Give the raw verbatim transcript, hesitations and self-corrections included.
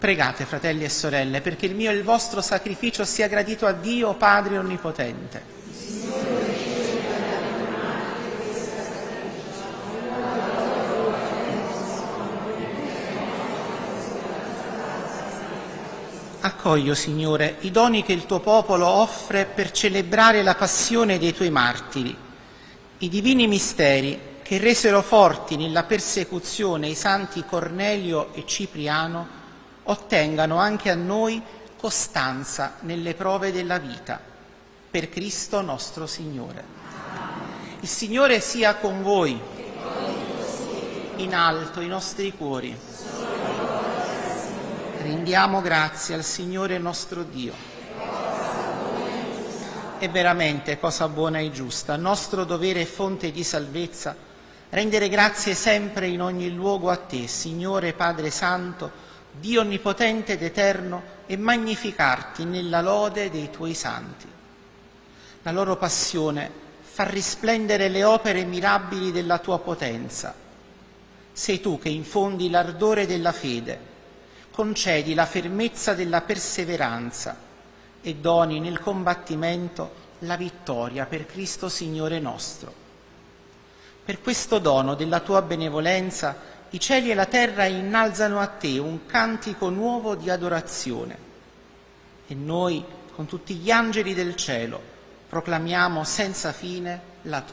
Pregate, fratelli e sorelle, perché il mio e il vostro sacrificio sia gradito a Dio Padre Onnipotente. Accoglio, Signore, i doni che il tuo popolo offre per celebrare la passione dei tuoi martiri, i divini misteri che resero forti nella persecuzione i santi Cornelio e Cipriano, ottengano anche a noi costanza nelle prove della vita. Per Cristo nostro Signore. Il Signore sia con voi. In alto i nostri cuori. Rendiamo grazie al Signore nostro Dio. È veramente cosa buona e giusta, nostro dovere e fonte di salvezza, rendere grazie sempre in ogni luogo a Te, Signore Padre Santo, Dio Onnipotente ed Eterno, e magnificarti nella lode dei Tuoi santi. La loro passione fa risplendere le opere mirabili della Tua potenza. Sei Tu che infondi l'ardore della fede, concedi la fermezza della perseveranza e doni nel combattimento la vittoria per Cristo Signore nostro. Per questo dono della Tua benevolenza i cieli e la terra innalzano a Te un cantico nuovo di adorazione e noi, con tutti gli angeli del cielo, proclamiamo senza fine la Tua